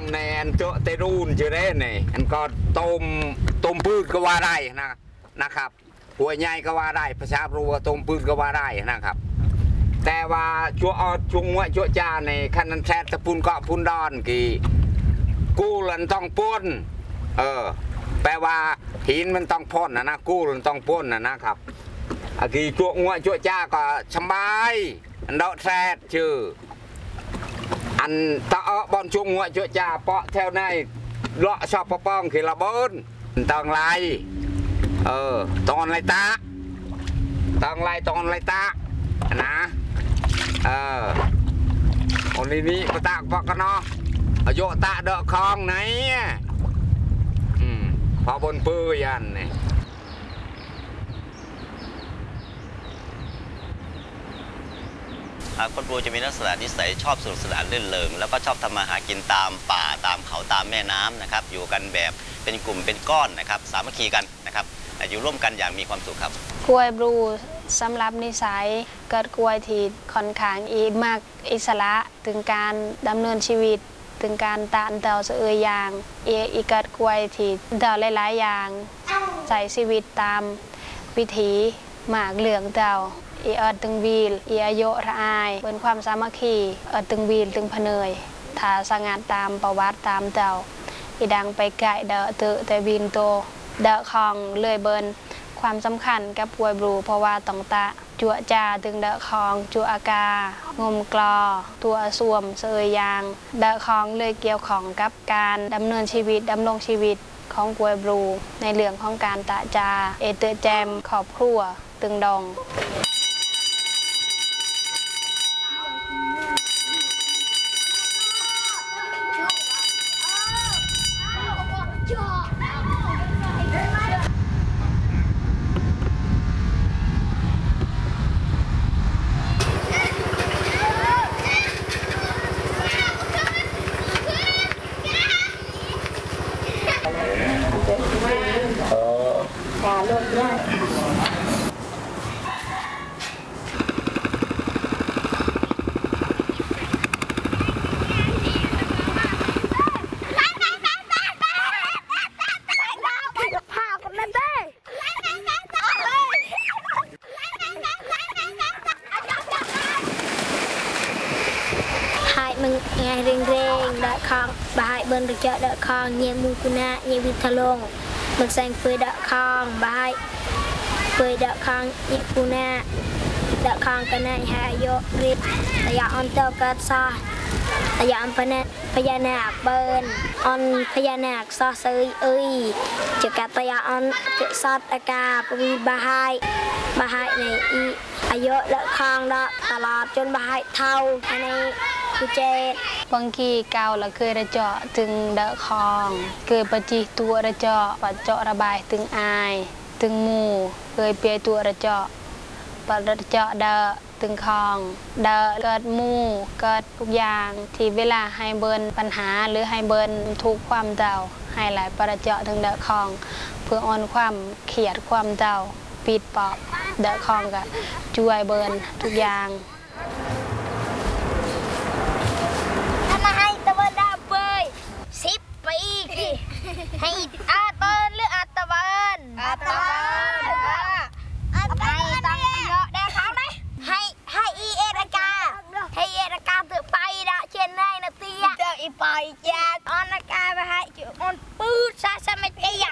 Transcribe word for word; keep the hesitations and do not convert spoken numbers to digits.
ในอันโจเตรูนจะได้เนี่ยอันก็ต้มต้มพืชก็ว่าได้นะนะครับหัวใหญ่ก็ว่าได้ประชารัวต้มพืชก็ว่าได้นะครับแต่ว่าชัวอดชุงว่าชัวจ้าในคันนันแทตะพุนเกาะพุนดอนกี่กู้ลันต้องป้นเออแปลว่าหินมันต้องพ่นนะนะกู้ลันต้องป้นนะนะครับกี่ชัวงว่าชัวจ้าก็สบายอันดอกแทตชื่ออันตะเอบอลชุงว่าชัวจ้าเปาะแถวในเลาะชอบปะป้องคือระเบิดตองไรเออตอนไรตาตองไรตอนไรตานะเออคนนี้ปตากพอกันเนาะโยตาเดาะคลองไหนอืมพอบนปื้ยันเนี่ยคนปูจะมีลักษณะนิสัยชอบสนุกสนานรื่นเริงแล้วก็ชอบทำมาหากินตามป่าตามเขาตามแม่น้ำนะครับอยู่กันแบบเป็นกลุ่มเป็นก้อนนะครับสามัคคีกันนะครับอยู่ร่วมกันอย่างมีความสุขครับกล้วยบลูสำหรับนิสัยเกิดกล้วยที่ค่อนข้างอีมากอิสระถึงการดำเนินชีวิตถึงการตานเต่าเสืออย่างอีเกิดกล้วยที่เต่าหลายๆอย่างใช้ชีวิตตามวิถีหมากเหลืองเต่าอีเอิดตึงวีลอีอโยระอายเป็นความสามัคคีเอิดตึงวีลตึงพเนยถ้าสงานตามประวัติตามเต่าอีดังไปไก่เดาเตอแต่วีนโตเดาคองเลื่อยเบินความสำคัญกับกล้วยบลูเพราะว่าต้องตะจั่วจ่าตึงเดาคองจั่วอากางมกลอตัวสวมเสยยางเดาคองเลยเกี่ยวของกับการดำเนินชีวิตดำรงชีวิตของกล้วยบลูในเรื่องของการตะจาเอเตอแจมขอบครัวตึงดองไงเร่งเร่งเดาคองบายเบิร์นเจาะเดาคองเยี่ยมูกุนาเยี่ยวิทลงมันแสงเฟยเดาคองบายเฟยเดาคองเยี่ยกุนาเดาคองกันในหายโยริบระยะอันเตอร์กัดซาระยะอันพนันพญานาคเบิร์นอันพญานาคซอเซยเอ้ยจะกัดระยะอันเกศอดอากาปวีบาไฮบาไฮในอีอายุเดาคองเดาตลอดจนบาไฮเท่าภายในเจบางกีเกาและเคยระเจาะถึงเดาคองเคยปฏิตัวระเจาะปัดเจาะระบายถึงอายถึงมูเคยเปียตัวระเจาะปัดระเจาะเดาถึงคองเดาเกิดมูเกิดทุกอย่างที่เวลาให้เบิร์นปัญหาหรือให้เบิร์นทุกความเดาให้หลายประเจาะถึงเดาคองเพื่ออ่อนความเขียดความเดาปิดปอบเดาคองกับช่วยเบิร์นทุกอย่างสิบปีให้อาตอนหรืออาตะวันอาตะวันให้ตั้งเยอะได้เขาไหมให้ให้อีเอรากาให้เอรากาถือไปนะเช่นไรนะเตี้ยเจออีปอยแจ๊ด